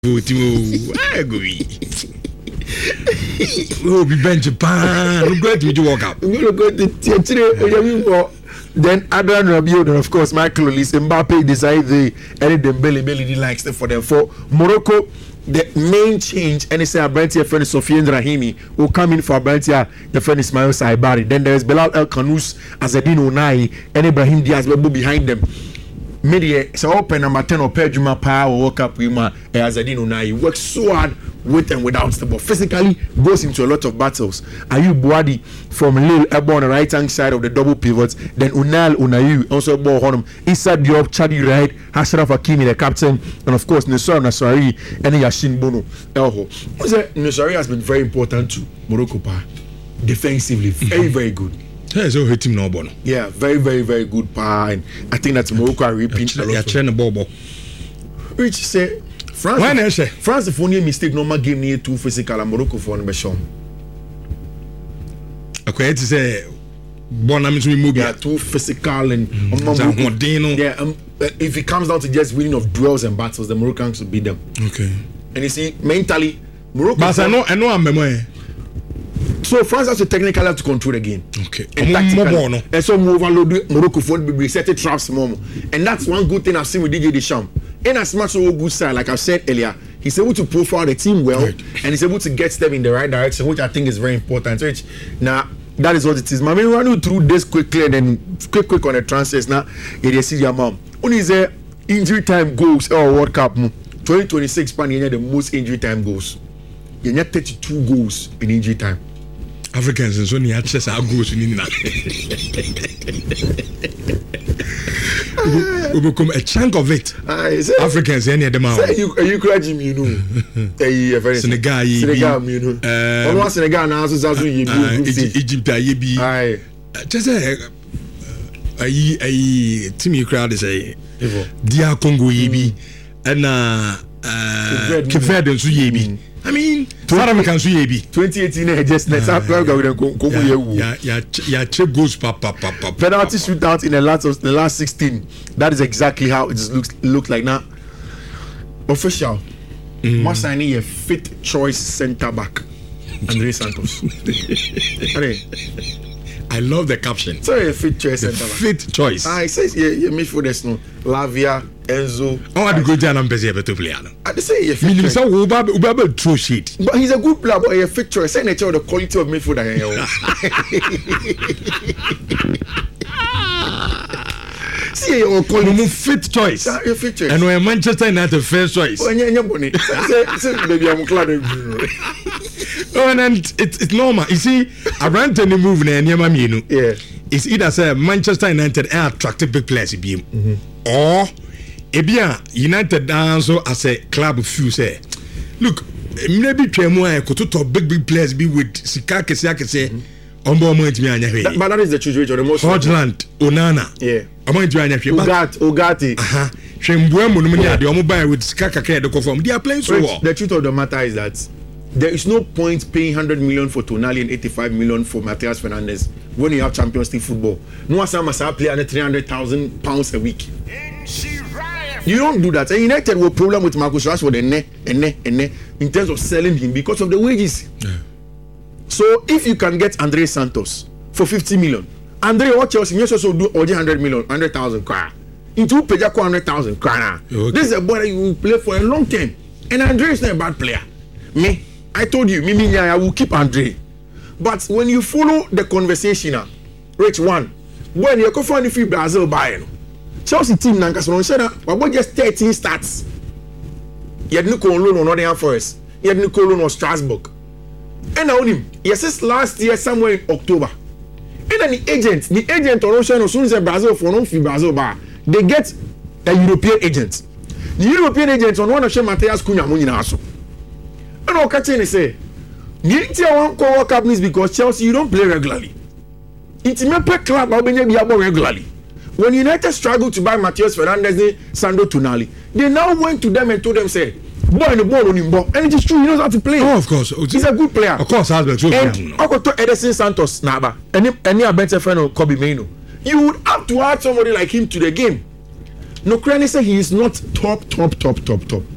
Timo, I agree. We'll be bench pan. We're going to walk up. We're going to Tietire. Then Adrian Rabiot and of course Michael Olise, Mbappe decide the Eric Dembele likes them for them. For Morocco, the main change, and it's a Brantia friend Sofiane Rahimi will come in for Brantia, the friend Ismail Saibari. Then there's Belal El Kanous, Azedine Unai, and Ibrahim Diaz will be behind them. Media so open number 10 or Pedjuma Power woke up with my Azedine Unai. Works so hard with and without the ball. Physically goes into a lot of battles. Ayub Bouadi from Lille on the right hand side of the double pivots. Then Unal Unayu also ball on him. Issa Diop, Chadi Right, Ashraf Hakimi the captain, and of course Nusra Nasari and Yashin Bono. Elho. Nasari has been very important to Morocco defensively. Very good. So hit him no bono. Yeah, very good and I think that's Morocco are repeat a lot. Rich say France if only mistake normal game near too physical and Morocco for an beshom. Okay, it's say Bonami's move. Yeah, too physical and if it comes down to just winning of duels and battles, the Moroccans will beat them. Okay. And you see, mentally, Morocco. But I know I'm memory. So France has to technically have to control the game. Okay. And so overload Morocco for be set traps more. And that's one good thing I've seen with DJ Deschamps. In as much as a good side, like I said earlier, he's able to profile the team well, right, and he's able to get them in the right direction, which I think is very important. Which now that is what it is. I mean, run you through this quickly and then quick on the transfers now. You see your mom. Only is there injury time goals or World Cup 2026 pan the most injury time goals. You need 32 goals in injury time. Africans and so many access our goals in India. We become a chunk of it. Africans any of them out. You crashing me, you know. Senegal, you know. Almost Senegal now, so Egypt, Aye. Just a team crowd is a Dia Congo Yebi and Kefed and Suyebi. I mean, 2018 just next up check goes penalty shootout in the last 16. That is exactly how it looks like now. Official. Must signing a fit choice centre back. Andre Santos. I love the caption. Sorry, a fit choice centre back. Fit choice. It says midfielders no. Lavia, Enzo. I want to go down and be able to play. I say a fit choice. Throw shit. But he's a good player, but a fit choice. Say nature the quality of midfielder. See your quality. Fit choice. A fit choice. And when Manchester United first choice. Oh, say baby, I'm glad. Oh, and it's normal. You see, around any move in yeah. It's either say Manchester United are attractive big players or United also as a club of few say, look, maybe Tremor could talk big players be with Sikake say on board moment but that is the truth, the most Hodgland, Onana. Yeah. Ugati. With Sikaka they are playing so well. The truth of the matter is that there is no point paying 100 million for Tonali and 85 million for Matheus Fernandes when you have Champions League football. No one must play under 300,000 pounds a week. You don't do that. And United will problem with Marcus Rashford and in terms of selling him because of the wages. Yeah. So if you can get Andre Santos for 50 million, Andre what Chelsea you also do 100 million, 100,000 car. Into Pejako 100,000 car. Okay. This is a boy that you will play for a long time. And Andre is not a bad player. Me, I told you, I will keep Andre. But when you follow the conversation, Rich one, when you go for the Brazil buying, Chelsea team Nankason said that just 13 starts. You had Nico loan on Nottingham Forest, you had Nico loan on Strasbourg. And I own him. Yes, last year somewhere in October. And then the agent on Ocean as soon as Brazil for Brazil bar, they get a European agent. The European agent on one of Matheus Cunha Muninaso. And I'll catch and say, you want to World Cup because Chelsea you don't play regularly. It's a club regularly. When United struggled to buy Matheus Fernandes, Sandro Tonali, they now went to them and told them, say, boy in the ball on him, and it is true, he knows how to play. Oh, of course. He's a good player. Of course, husband. And I got to Edison Santos, Naba, and a better friend of Kobe Maino. You would have to add somebody like him to the game. No, Crane said he is not top.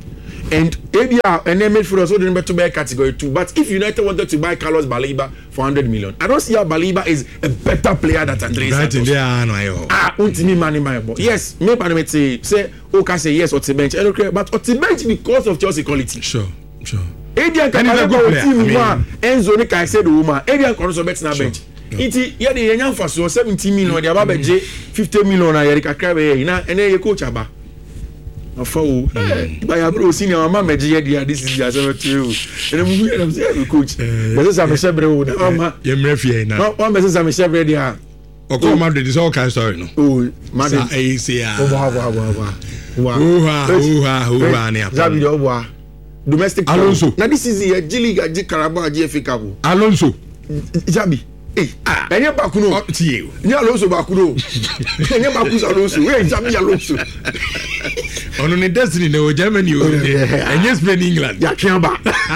And ABR and then midfielders also didn't to buy category 2. But if United wanted to buy Carlos Baleba for 100 million, I don't see how Baleba is a better player than Andres Santos. Ultimate money my boy. Yes, maybe I may say okay say yes Otibench, but Otibench because of Chelsea quality. Sure. Adrian can go team one. Enzo Nika I said the woman. Adrian can also bet na bench. Iti ya de yenya for so 17 million de aba beje 50 million na Yerika Krabe na ene ye coach aba. Afawo. Ba ya bro senior mama meje ye dia this is ya 72. Ene mu am say coach. Be say am shebre wo na mama. Ye mrefie na. No, be say am shebre dia. Oko Madrid is all kind story no. Oh, Madrid. Sa ACA. Wow. Oha ne apa. Zabi de owa. Domestic Alonso. Now this is the G League, G Carabao, GFA Cup. Alonso. Jabi. Enye Bakuno. Tiye. Ni Alonso Bakuno. Enye Bakuno Alonso. Where Jabi Alonso. Ono ne destiny no Germany o. Enye Spain England. Ya kiamba.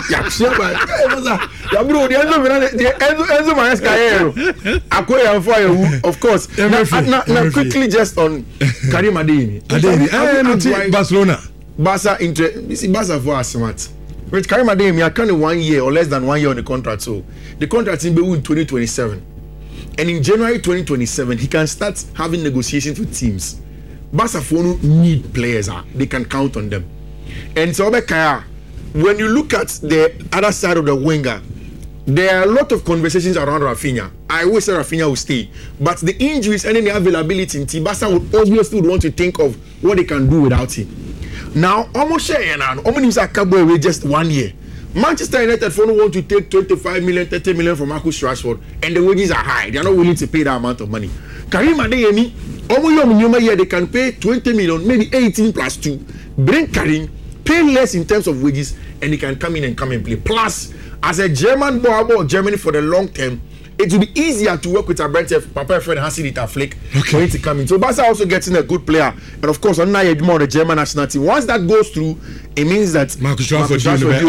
Ya bro, the Enzo Maresca here. Akoya for of course. Now quickly just on Karim Adeyemi. Barcelona. Barca this is Barca for smart. With Karim Adeyemi, I can't 1 year or less than 1 year on the contract. So the contract will be in 2027. And in January 2027, he can start having negotiations with teams. Barca need players. They can count on them. And so when you look at the other side of the winger, there are a lot of conversations around Rafinha. I always say Rafinha will stay. But the injuries and the availability in team, Barca would obviously want to think of what they can do without him. Now, almost share now. Almost just 1 year. Manchester United want to take 25 million, 30 million from Marcus Rashford, and the wages are high. They are not willing to pay that amount of money. Karim Adeyemi, almost year they can pay 20 million, maybe 18 plus 2. Bring Karim, pay less in terms of wages, and he can come in and play. Plus, as a German boy about Germany for the long term, it will be easier to work with a brand if Papa friend has it a flick for it to come in. So Barca also getting a good player, and of course on the German national team. Once that goes through, it means that Marcus Rashford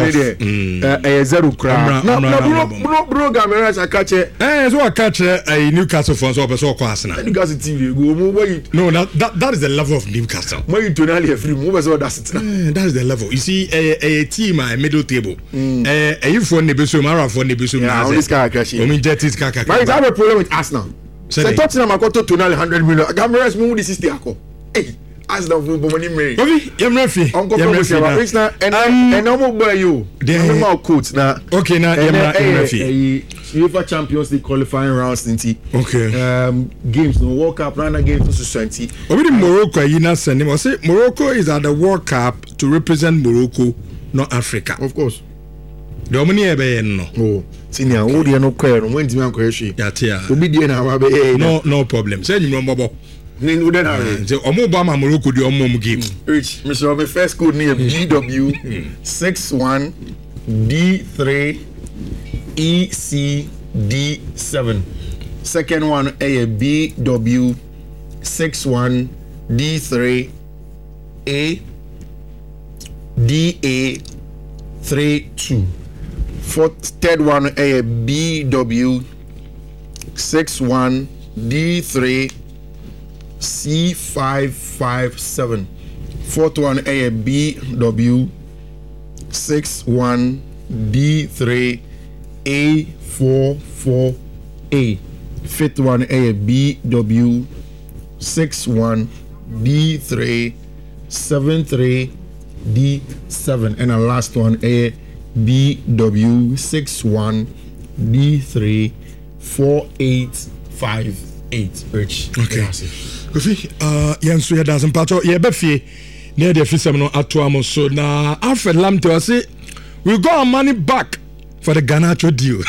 zero crowd. No, bro, Gameras I catch it. So I catch a Newcastle fans or so Arsenal. Newcastle TV go. No, that is the level of Newcastle. When you tonally free, move so that's it. That is the level. You see, a team a middle table. A for Nebuso, Mara for Nebuso. Yeah, this guy catching. I mean, Jetis. But I have a problem with Arsenal. So Tottenham got to tonally 100 million. Gameras move this is the ako. Hey. Arsenal football money me. Yemrefi. And no more by you. The more coach now. Okay, now Yemrefi. UEFA Champions League qualifying rounds ninety. Okay. Games no World Cup, Rana games no 20. Already Morocco, you not send him. I say Morocco is at the World Cup to represent Morocco, not Africa. Of course. The money ebe no. Oh, senior, who dey no kwere no when di man kwere. Ya tia. Obi dey na wa be. No problem. Say you remember. Ni no dey na. Say omo ba ma Morocco di omo game. Rich, Mr. My first code name BW 61 D3 ECD7. Second one a BW 61 D3 A DA32. Third one a BW 61 D3 C557. Fourth one a BW 61 D3 A44A. Fifth one a BW 61 D3 73 D7, and the last one a BW 61 D3 4858. Rich. Okay. Kofi, yanso ya doesn't pato ye be fie near the fisem no atoamo so na Alfred Lamte was say we got our money back for the Garnacho deal.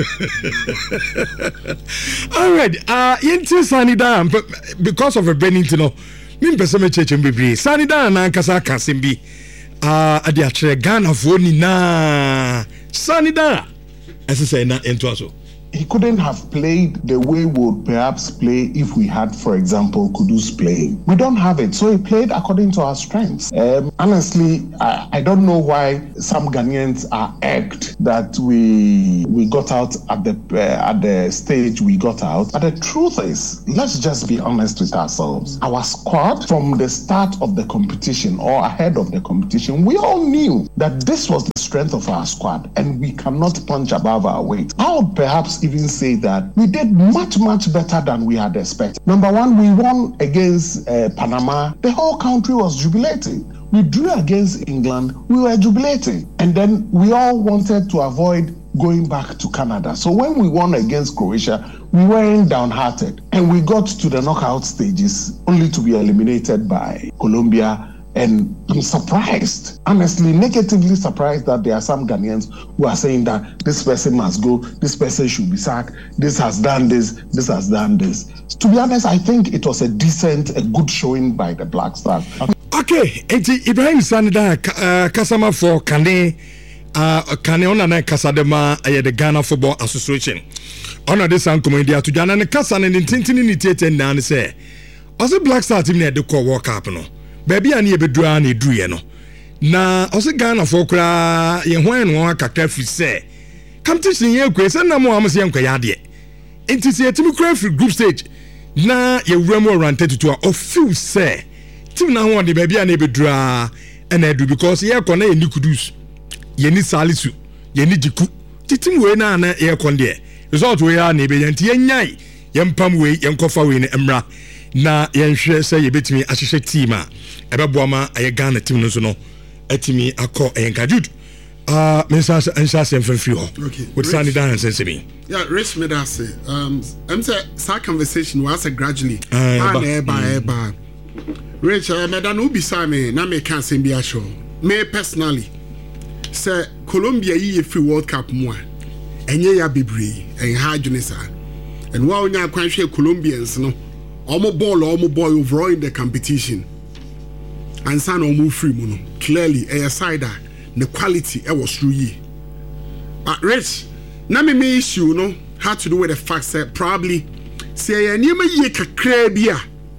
All right, yenti Sanida because of a Bennington no me pese me cheche mbebre Sanida na nkasa kasembi ade a Ghana for ni na Sanida ese say na ento aso he couldn't have played the way we would perhaps play if we had, for example, Kudus playing. We don't have it, so he played according to our strengths. Honestly, I don't know why some Ghanaians are egged that we got out at the stage we got out. But the truth is, let's just be honest with ourselves. Our squad, from the start of the competition or ahead of the competition, we all knew that this was the strength of our squad and we cannot punch above our weight. I would perhaps even say that we did much, much better than we had expected. Number one, we won against Panama. The whole country was jubilating. We drew against England. We were jubilating. And then we all wanted to avoid going back to Canada. So when we won against Croatia, we weren't downhearted. And we got to the knockout stages only to be eliminated by Colombia. And I'm surprised, honestly, negatively surprised that there are some Ghanaians who are saying that this person must go, this person should be sacked, this has done this, this has done this. To be honest, I think it was a good showing by the Black Stars. Okay, Ibrahim Sanida, Kasama for Kane Ona Kasadema, the Ghana Football Association. Honor this and comedy to Ghana and Kasan and Tintini Titan and say, also Black Star team near the core walk up. Baby ani ebedura na eduye no na ose Ghana for kra ye hwan no akaka fi say competition ye kwese na mo am se enkwaya de enti se etimi kra fi group stage na ye wuramu orante tutu a ofiu say team na ho de baby ani ebedura na edu because ye kona ye ni Kudus ye ni Salisu ye ni Jiku team we na ye kon de result we ya na ebe yanti ye nyai ye mpam we ye nkofa we ne emra na yenhwe say ye betimi ahihye team a ebeboama aye Ghana team no so no etimi akọ enkajud mensa ensa free ho with Sandy Dan sense me yeah Rich Medase I'm say that conversation was gradually ba Rich medan ubi sa me na me kan sem bia show me personally say Colombia yi free World Cup mo enye ya bebre en ha adwene sa and wa onya kwanhwe Colombians no almost boy overall in the competition and san almost free mono clearly a side the quality was through ye but Rich na me issue no had to do with the fact that probably say ya nyema ye kakra bia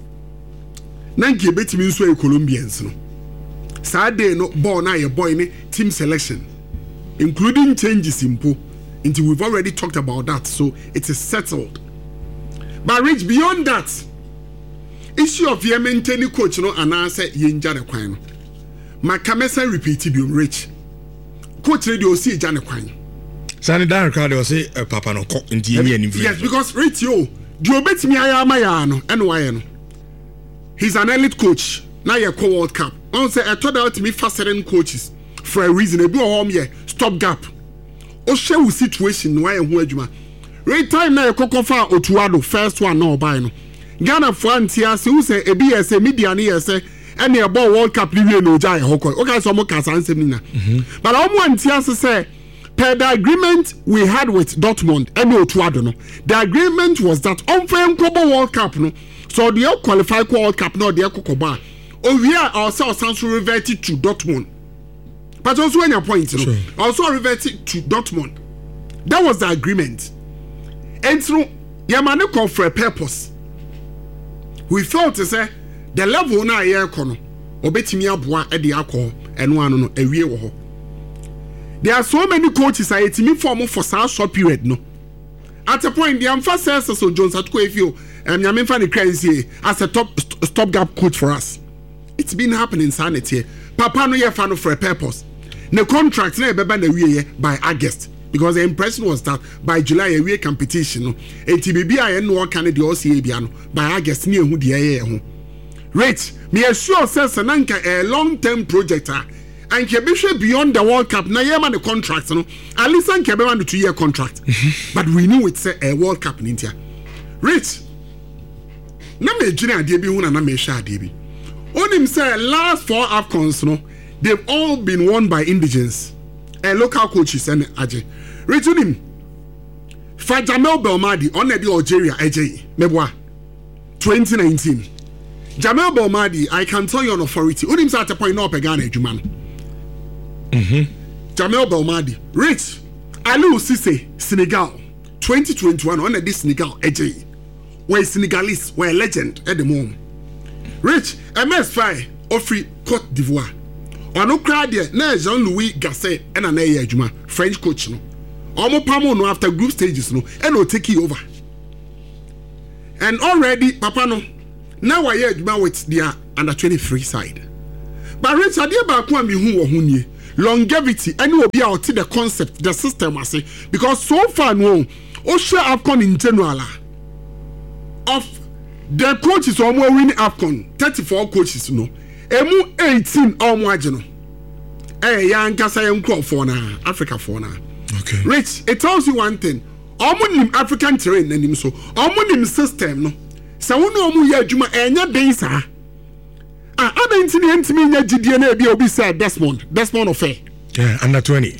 na nke betimi nso e Colombians no Saturday no ball na your boy ne team selection including changes impo until we've already talked about that so it is settled. But Rich, beyond that issue of your maintaining coach no and answer yenja the kwan no makamesa repeat bi Rich coach radio see jane kwan Sani Dan crowd will say papa no ko nti yen ni yes because Rich yo do obetimi ayama ya no eno waye no he's an elite coach now your World Cup on say I told out me fastering coaches for a reason e bi o hom ye stop gap o share situation why ho adwuma right time na ekokofa Otuado first one no buy no Ghana for antiase who say ebi yese media ni yese ene e ball World Cup ni we no jai hokoi okay so mo kasa ansem ni na but omo antiase say per the agreement we had with Dortmund and Otuado no the agreement was that on frame global World Cup no so they qualify for World Cup no they kokoba oh we are ourselves also reverted to Dortmund but also when your point no sure. Also reverted to Dortmund that was the agreement and through yamane call for a purpose we felt to say the level na ye kono obetimi aboa e de akọ eno anu no awie wo ho there are so many coaches are etimi form for such short period no at a point the emphasis so Jones at Kwefio nyame fa ne crazy as a stop gap coach for us it's been happening sanity papa no ye fa no for a purpose the contract na e beba na wie by August because the impression was that by July a week competition no etibibi aye no kan de osie bia no by August ne ehu de aye ho rate me assure says nanka a long term project and ke be beyond the World Cup na ye man the contract no at least an ke be man the 2-year contract but we knew it's a World Cup in India rate na me gina ade bi hu na me hwa ade bi onim say last 4 AFCONs no they've all been won by indigenes local coaches and aje retunim fa Jamel Belmadi on the Algeria AJ meboa 2019 Jamel Belmadi I can tell you on authority unim sa at a point no pegana adwuma no Jamel Belmadi Rich Aliou Cisse Senegal 2021 on this Senegal AJ. Where Senegalese were a legend at the moment. Rich MS5 Ofri Cote d'Ivoire. Ono crowd there na Jean-Louis Gasset and an Juma French coach no. Omo pamo no after group stages no and will take it over. And already Papa no now I Juma with their under 23 side. But Rich adia ba kwa mi hu wo hunye. Longevity and will be out the concept the system I say because so far no Osha AFCON in general of the coaches or more winning AFCON 34 coaches no emu 18 or more ageno young Kasa for na Africa for na okay Rich it tells you one thing omunim African terrain nanim so omunim system no sa wono omu ya adwuma enya den sa adantini entimi nya gidie na bia obi say Desmond Ofe yeah under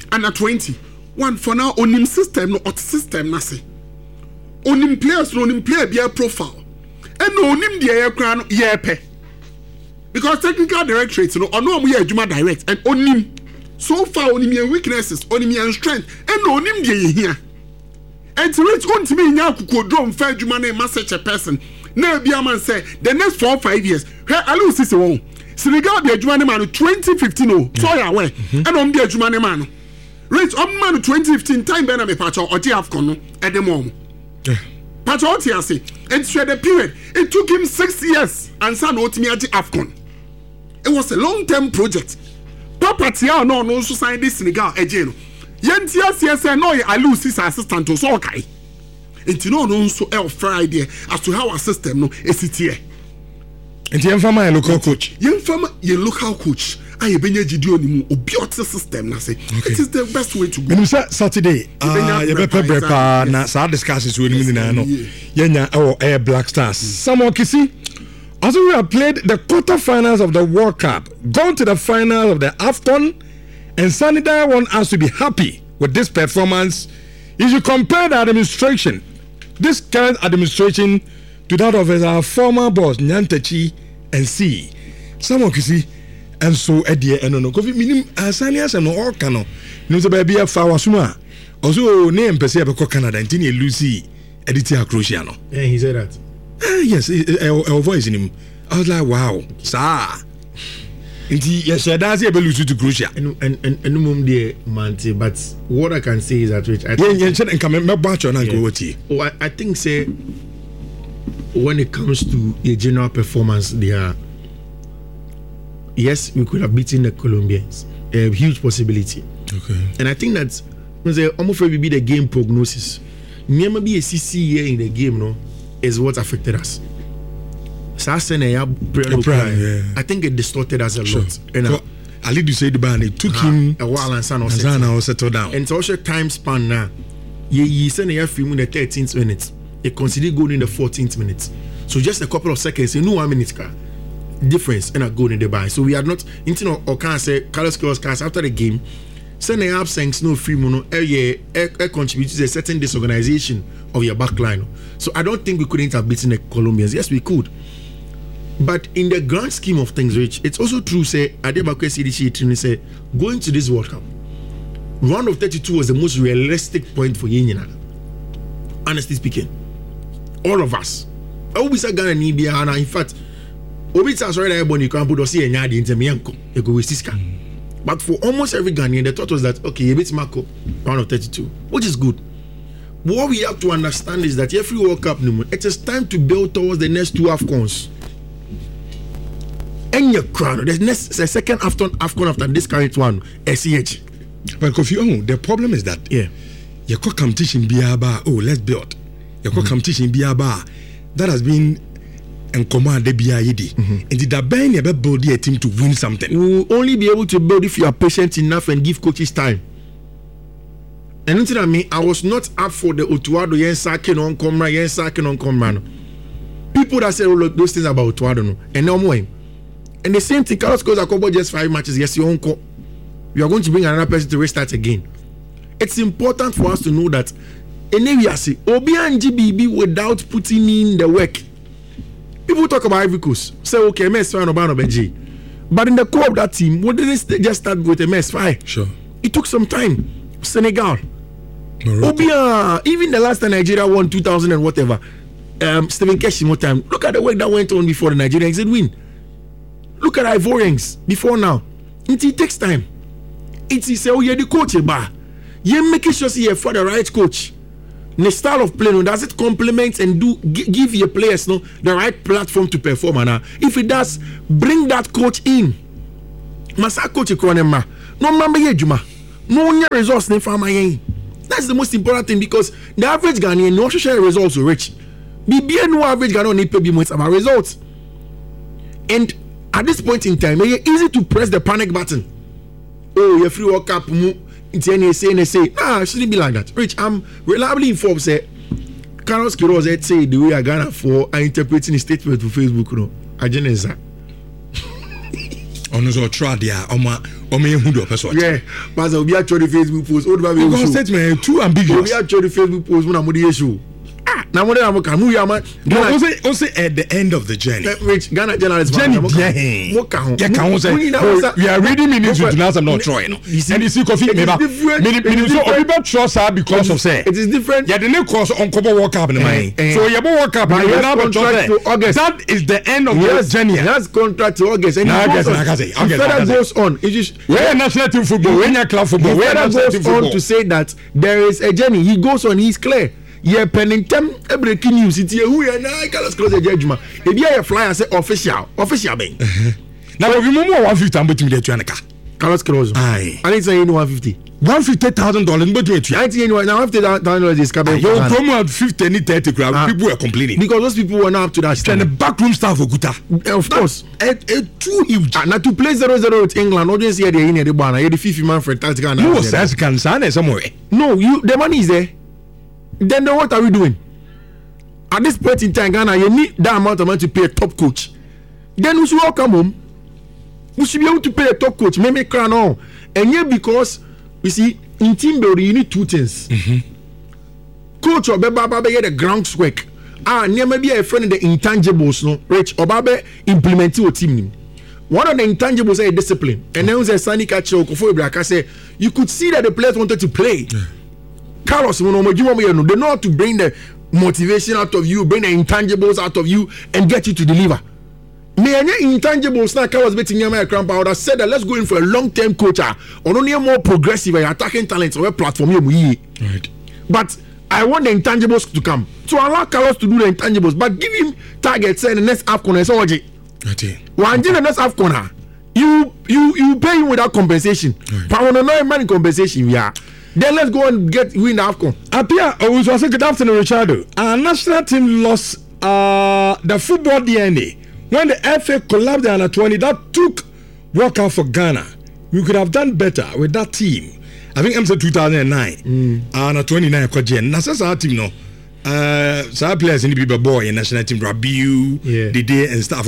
20 one for now onim system no ot system na se onim players no onim player bia profile and onim de ye kra no ye pe because technical directorate no ono omu ye adwuma direct and onim so far onim your weaknesses onim your strength and onim de ye hia and to reach ontimi nya akukodrom fa adwuma na ma such a person na bia man say the next 4 or 5 years he alu sisi won Senegal de adwuma ne man 2015 oh so ya we and om de adwuma ne man Rich man 2015 time be na me patch o di AFCON no edemom patch o ti ase and through the period it took him 6 years and san otimi agi AFCON. It was a long-term project. Papa tia no so sign this Senegal eje no yenti ase no alu sisi assistant so okay enti no so Friday as to how our system no esitie enti yemfama local coach ye local coach aye benya gidi onimu obiot system na say it is the best way to go. Minimum Saturday ye be prepare na sa discussions we nim na no yenya Air Black Stars Samuel Kisi also we have played the quarterfinals of the World Cup, gone to the final of the AFCON, and Sanida want us to be happy with this performance. If you compare the administration, this current administration, to that of our former boss Nyantechi and C. Someone can see, and so Eddie and no coffee minim Sanias and no Orcano. No, the baby of Fawasuma. Also, name Pesea Canada and Tini Lucy Editia Cruciano. Yeah, he said that. Yes, our voice in him. I was like, wow, sir. Yes, that's a bit to Crucia. And mum dear Manti, but what I can say is that which I think say when it comes to a general performance, they are yes, we could have beaten the Colombians. A huge possibility. Okay. And I think that almost will be the game prognosis. Never be a CC here in the game, no, is what affected us. I think it distorted us a lot. And Ali do say the band it took him a while and settle down. And it's also time span now. You send a film in the 13th minute. It considered going in the 14th minute. So just a couple of seconds, you know 1 minute car difference and a goal in the buy. So we are not into or can say Carlos Queiroz after the game. Send a absence no free mono contribute to a certain disorganization of your back line. So I don't think we couldn't have beaten the Colombians. Yes, we could. But in the grand scheme of things, Rich, it's also true, say, Adebakwe CDC say, going to this World Cup, round of 32 was the most realistic point for Yenina. Honestly speaking. All of us. Obisa Ghana Nibia, and in fact, Obisa sorry that you can't put Osi and Yadi into Mianko, you go with Siska. But for almost every Ghanaian, the thought was that, okay, you beat Marco, round of 32, which is good. But what we have to understand is that every World Cup, it is time to build towards the next two AFCONs. And your crown, the second AFCON after this current one, SCH. But Kofi, the problem is that your competition biaba, let's build. Your competition biaba, that has been in command the BID. And did that bang ever build a team to win something? You will only be able to build if you are patient enough and give coaches time. And until I was not up for the Otuado yen sacking on camera. People that say those things about Otuado and no more. And the same thing, Carlos goes Akobo just 5 matches. Yes, you are going to bring another person to restart again. It's important for us to know that anyway, I say Obi and GBB without putting in the work. People talk about Ivory Coast. Say okay, MS5 no Benji. But in the core of that team, what didn't just start with MS5? Sure. It took some time. Senegal. Obia, even the last time Nigeria won 2000 and whatever, Stephen Keshi more time. Look at the work that went on before the Nigerians did win. Look at Ivorians before now. It takes time. It is the coach bar. You making sure you for the right coach. The style of play, does it complement and give your players the right platform to perform? And if it does, bring that coach in. Masa coach Kronema. No number Juma. No results in farmer. That's the most important thing because the average Ghanaian no share results rich. BBN no average Ghanaian need to be more about results. And at this point in time, it's easy to press the panic button. Oh, you're free World Cup. It's NSA. Nah, it shouldn't be like that. Rich, I'm reliably informed. Say, Carlos Quiroz say the way I Ghana for interpreting his statement to Facebook. No, I just say. On so try there. Yeah, but I'll be actually Facebook post. What about your statement? Too ambiguous. I'll be actually Facebook post when I'm on the issue. Now what I'm also at the end of the journey. Rich Ghana journalist. Journey. We are reading minutes to now. I'm not trying. And you see, coffee. Maybe so. Trust her because of say it is different. Yeah, the next course on Kobo World Cup in the mind. So you World Cup. That is the end of the journey. That's contract to August. And further goes on. It is where national team football, when you club football, where goes on to say that there is a journey. He goes on. He's clear. Yeah, Pennington, breaking news. It's here. We are now. Carlos close the judgment. If you are a flyer, say official bang. Now, if you move 150, I'm between the two and Carlos close. Aye. I didn't say any $150,000. But you I think now $150,000 is coming. You promote 50 and 30 crowd. People were complaining because those people were not up to that standard. And the backroom staff for Guta, of course, too huge. Now to play 0-0 with England, audience here in the banner, the 50 man for tactical. No, says can sign somewhere. No, the money is there. Then what are we doing? At this point in time, Ghana, you need that amount of money to pay a top coach. Then we should all come home. We should be able to pay a top coach. Maybe crown on. And yet because, you see, in team building, you need two things. Coach or Baba the groundwork. Maybe a friend of the intangibles, no? Rich or Baba implement your team. One of the intangibles is discipline. And then was a Sani Kacho, Kofo Ibraka say, you could see that the players wanted to play. Carlos, they know how to bring the motivation out of you, bring the intangibles out of you, and get you to deliver. Me and intangibles now, Carlos betting your cramp out. I said that let's go in for a long-term coach or only a more progressive attacking talents or a platform. Right. But I want the intangibles to come. So allow Carlos to do the intangibles, but give him targets and the next AFCON is OG. One the next AFCON, you pay him without compensation. But when no money compensation, yeah. Then let's go and win the AFCON. Apia, I was saying good afternoon, Richardo. Our national team lost the football DNA. When the FA collapsed under 20, that took work out for Ghana. We could have done better with that team. I think I'm saying 2009. Under 29, that's our team, no. Some players in the people boy in national team, Rabiu, Dede, and stuff.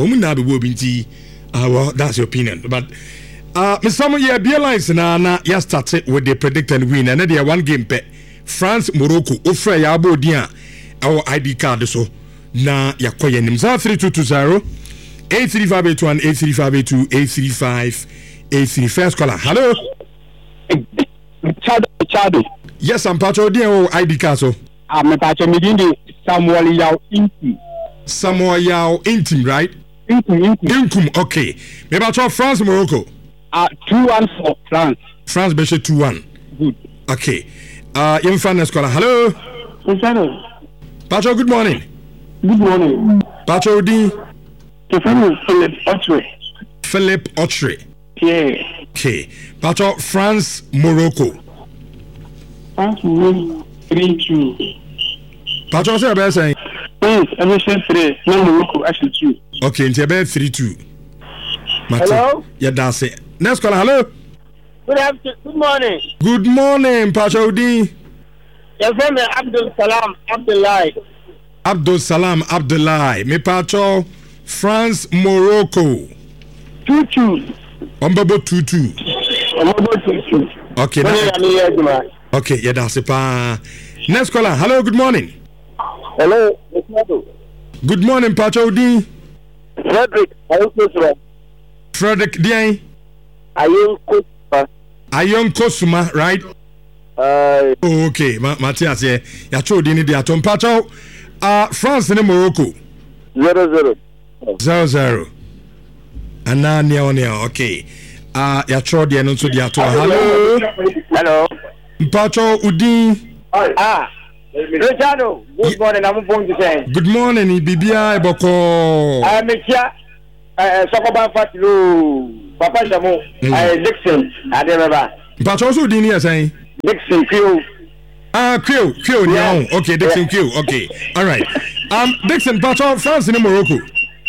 Well, that's your opinion. But Mr. Yeah, be alliance na ya started with the predicted win and then one game pet France Morocco offer ya abodia our ID card so na yakoye nim 3220 83581 83582 83583 first caller. Hello. Chado. Yes, I'm part of the ID card so. I'm part of the Samuel Yao Intim. Samuel Yao Intim, right? Intim. Okay. Me part of France Morocco. 2-1 for France. France Bishop 2-1. Good. Okay. Young fan scholar. Hello. Pacho, good morning. Good morning. Pacho D. Philip Otre. Philip Otre. Yeah. Okay. Pacho, France Morocco. France win 3-2. Pacho, what's your best saying? France, everything 3. No Morocco actually 2. Okay, it's about 3-2. Hello. Yeah, that's it. Next caller, hello. Good afternoon. Good morning. Good morning, Pacho D. Your friend Abdul Salam Abdullahi. Abdul Salam Abdullahi. Me Pacho, France Morocco. 2-2. Ombabo 2-2. Ombabo 2-2. Okay. Okay, yeah, that's it. Next caller, hello. Good morning. Hello. Good morning, Pacho D. Frederick. Frederick D. Ayon Kosuma, right? Okay, Matthias, ya cho di ni di atom pacho. France and Morocco. 0-0. 0-0. Anania, okay. Ya cho di no so di ato. Hello. Pacho Udin. Richardo, good morning. I'm going to say. Good morning, Bibia Eboko. I'm here. Sokoban Fatilu. Papa Jamo. Dixon. Ademaba. Pacho so di ni say. Dixon Q. Q now. Okay, Dixon Q. Okay. All right. Dixon Pacho France and Morocco.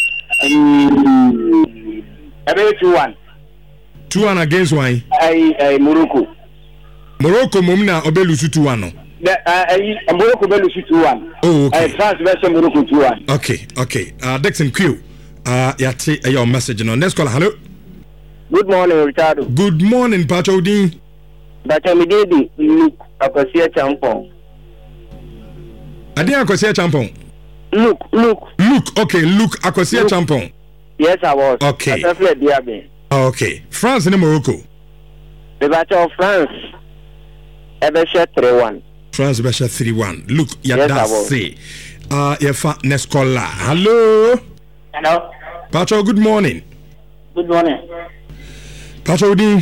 2-1. 2-1 against why? Morocco. Morocco mumna obelusu 2-1 no. Morocco obelusu 2-1. Oh, okay. France versus Morocco 2-1. Okay. Dixon Q. Yate your message no. Next caller. Hello. Good morning, Ricardo. Good morning, Pacho Udin. Bacha Midedi, Luke Akosia Champon. Adi Akosia Champon. Luke. Okay, Luke Akosia Champon. Yes, I was. Okay. Okay. France and Morocco. The battle of France. Ebesha 3-1. France Besha 3-1. Look, Yes, say. Next caller. Hello. Hello. Pacho, good morning. Good morning. Pacho Udin.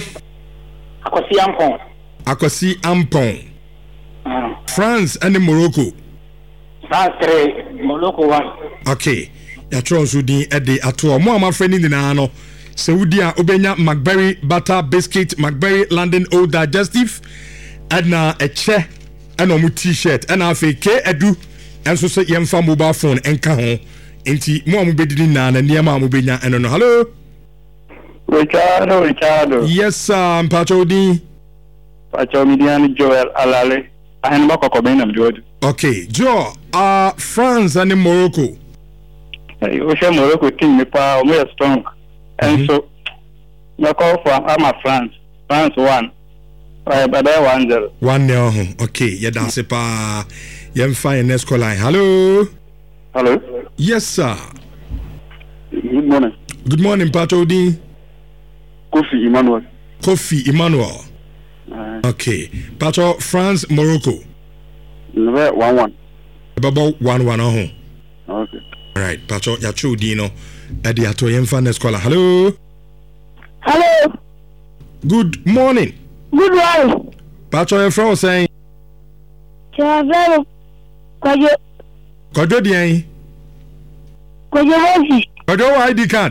Akosi Ampon. France and Morocco. France 3, Morocco 1. Okay. Ya tronso din ede ato mo ama friend ni na no. Saudi a obenya McBerry butter biscuit, McBerry London Old Digestive, na eche na omu t-shirt na afeke edu enso se yemfa mobile phone enka ho. Enti mo amu bedidi na niam amu benya eno no. Hello. Ricardo. Yes sir, Mpacho Odin. Pacho Midian Joel Alale. Ahene makoko ben na mjodi. Okay, Joe, France and Morocco. Osha Morocco team me pa o more strong. And so I call for France 1. But 1-0. 1-0. Okay, yeah, that's it pa. Yemfa next call line. Hello. Yes sir. Good morning. Good morning, Pacho Odin. Kofi Emmanuel. Okay. Pacho France Morocco. 1-1. About 1-1 Okay. All right, Pacho Yacho Dino. Edi ato yemfa next caller. Hello. Good morning. Good morning. Pacho your friend saying. Chavero. Kojo diyan. Kojo ID card.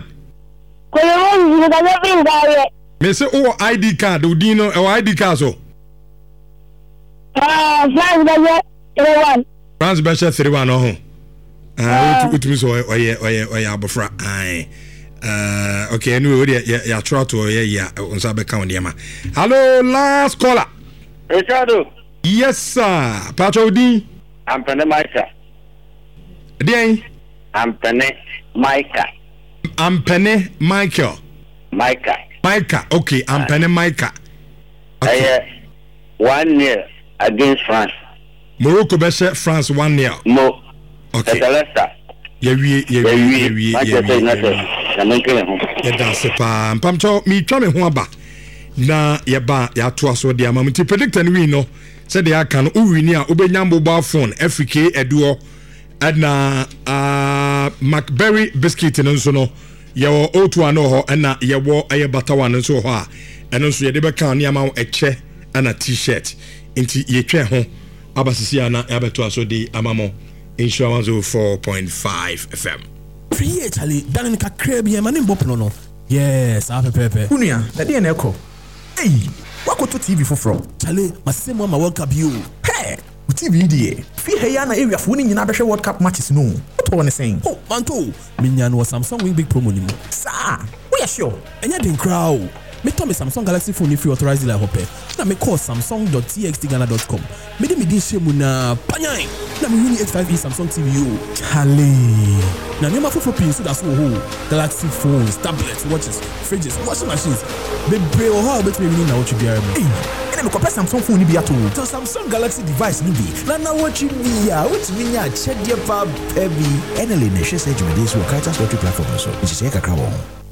Me say o ID card Udino e ID card so. France Besha 3-1 oh. Utumi so oye abofra. Okay, anyway we ya try to ya unsa be count dem. Hello, last caller. Ricardo. Yes sir. Pacho Odin. I'm Pene Micah. Diyan. I'm Pene Micah. Okay, I'm Pene Micah. Okay. 1-0 against France. Morocco Besha France 1-0. Mo. Okay. Yeah, that's it. Pamcho, me try me ho aba. Na yeba ya to aso de ama mti predict and we no said they can win a obenya mobile phone FK eduo na McBerry biscuit no so no ye wo O2 no ho na ye wo aye batawa no so ho a eno so ye de be kan ni ama eche na t-shirt nti ye twa ho abasisi ana yabeto aso de amamo Insurance 4.5 FM. Free Charlie, Danica Caribbean, my name Bopono. Yes, I have a pepe. Unia, that didn't echo. Hey, what could TV for from? Charlie, my same one, my World Cup you. Hey, TV DA. Free Hayana area for winning in Abasha World Cup matches. No, what one is saying? Oh, Manto, Minyan was Samsung wing big promo. Sir, we are sure. And you didn't crowd. Me tell me Samsung Galaxy phone if you authorize the hope. Na me call samsung.txtghana.com. Me de me din shemu na panyai. Na me win X5e Samsung TV o. Charlie. Na me ma fofo pin so that's ho. Galaxy phones, tablets, watches, fridges, washing machines. Be brave or how bet me win na what you be am. Hey, and me compare Samsung phone ni bi ato. So Samsung Galaxy device ni bi. Na what you be ya? What me nya check your pa heavy. Enele na share say you dey so characters lottery platform so. It is here kakra wo.